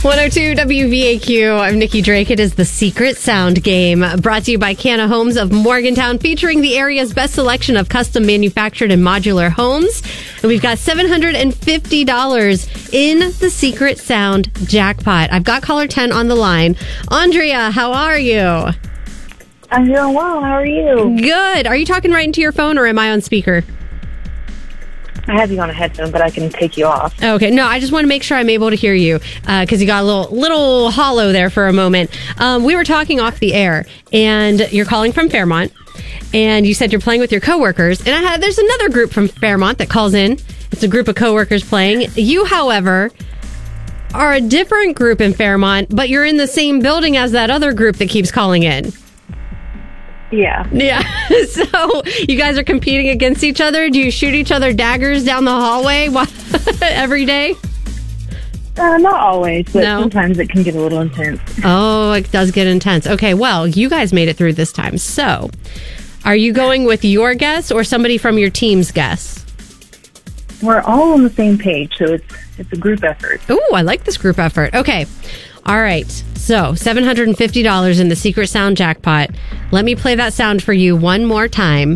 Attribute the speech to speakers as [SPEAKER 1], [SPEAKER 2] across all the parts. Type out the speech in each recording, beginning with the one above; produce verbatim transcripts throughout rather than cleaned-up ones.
[SPEAKER 1] one oh two W V A Q. I'm Nikki Drake. It is the Secret Sound Game, brought to you by Canna Homes of Morgantown, featuring the area's best selection of custom manufactured and modular homes. And we've got seven hundred fifty dollars in the Secret Sound jackpot. I've got caller ten on the line. Andrea, how are you?
[SPEAKER 2] I'm doing well. How are you?
[SPEAKER 1] Good. Are you talking right into your phone, or am I on speaker?
[SPEAKER 2] I have you on a headphone, but I can take you off.
[SPEAKER 1] Okay. No, I just want to make sure I'm able to hear you because uh, you got a little little hollow there for a moment. Um, we were talking off the air, and you're calling from Fairmont, and you said you're playing with your coworkers. And I had there's another group from Fairmont that calls in. It's a group of coworkers playing. You, however, are a different group in Fairmont, but you're in the same building as that other group that keeps calling in.
[SPEAKER 2] Yeah.
[SPEAKER 1] Yeah. So you guys are competing against each other? Do you shoot each other daggers down the hallway every day?
[SPEAKER 2] Uh, not always, but
[SPEAKER 1] no.
[SPEAKER 2] Sometimes it can get a little intense.
[SPEAKER 1] Oh, it does get intense. Okay, well, you guys made it through this time. So are you going with your guess or somebody from your team's guess?
[SPEAKER 2] We're all on the same page, so it's it's a group effort.
[SPEAKER 1] Ooh, I like this group effort. Okay. All right. So seven hundred fifty dollars in the Secret Sound jackpot. Let me play that sound for you one more time.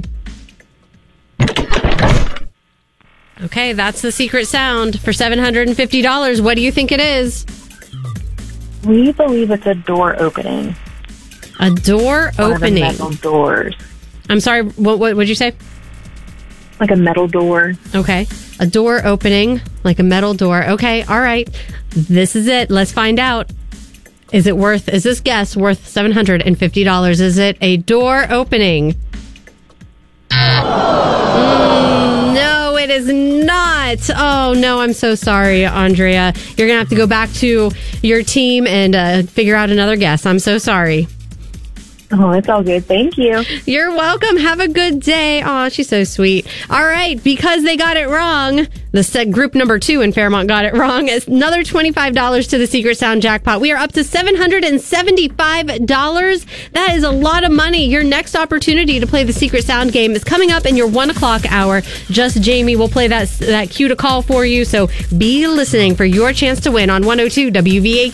[SPEAKER 1] Okay, that's the secret sound for seven hundred fifty dollars. What do you think it is?
[SPEAKER 2] We believe it's a door opening.
[SPEAKER 1] A door
[SPEAKER 2] One
[SPEAKER 1] opening.
[SPEAKER 2] of the metal doors.
[SPEAKER 1] I'm sorry, what what would you say?
[SPEAKER 2] Like a metal door.
[SPEAKER 1] Okay. A door opening, like a metal door. Okay, all right. This is it. Let's find out. Is it worth, is this guess worth seven hundred fifty dollars? Is it a door opening? Mm, no, it is not. Oh, no, I'm so sorry, Andrea. You're going to have to go back to your team and uh, figure out another guess. I'm so sorry.
[SPEAKER 2] Oh, it's all good. Thank you.
[SPEAKER 1] You're welcome. Have a good day. Oh, she's so sweet. All right. Because they got it wrong, the set group number two in Fairmont got it wrong. It's another twenty-five dollars to the Secret Sound jackpot. We are up to seven hundred seventy-five dollars. That is a lot of money. Your next opportunity to play the Secret Sound game is coming up in your one o'clock hour. Just Jamie will play that, that cue to call for you. So be listening for your chance to win on one oh two W V A Q.